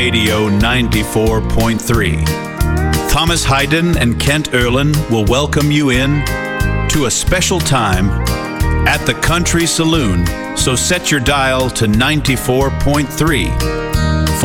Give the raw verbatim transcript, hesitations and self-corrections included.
Radio ninety-four point three. Thomas Hayden and Kent Erlin will welcome you in to a special time at the Country Saloon, so set your dial to ninety-four point three.